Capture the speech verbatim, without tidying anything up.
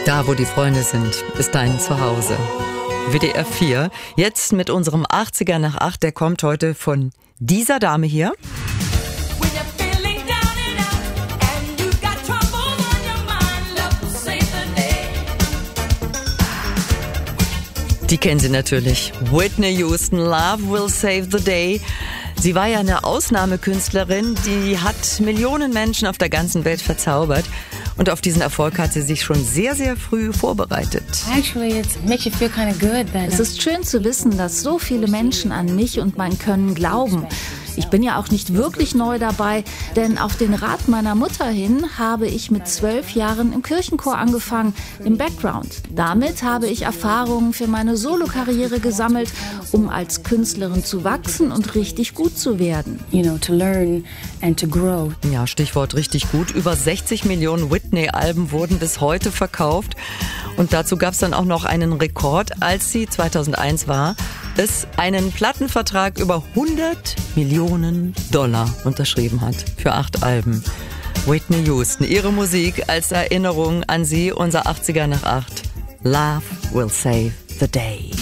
Da, wo die Freunde sind, ist dein Zuhause. W D R vier, jetzt mit unserem achtziger nach acht, der kommt heute von dieser Dame hier. Die kennen Sie natürlich. Whitney Houston, Love Will Save the Day. Sie war ja eine Ausnahmekünstlerin, die hat Millionen Menschen auf der ganzen Welt verzaubert. Und auf diesen Erfolg hat sie sich schon sehr, sehr früh vorbereitet. Es ist schön zu wissen, dass so viele Menschen an mich und mein Können glauben. Ich bin ja auch nicht wirklich neu dabei, denn auf den Rat meiner Mutter hin habe ich mit zwölf Jahren im Kirchenchor angefangen, im Background. Damit habe ich Erfahrungen für meine Solokarriere gesammelt, um als Künstlerin zu wachsen und richtig gut zu werden. You know, to learn and to grow. Ja, Stichwort richtig gut. Über sechzig Millionen Whitney-Alben wurden bis heute verkauft. Und dazu gab es dann auch noch einen Rekord, als sie zweitausendeins war, es einen Plattenvertrag über hundert Millionen Dollar unterschrieben hat für acht Alben. Whitney Houston, ihre Musik als Erinnerung an sie, unser achtziger nach acht. Love Will Save the Day.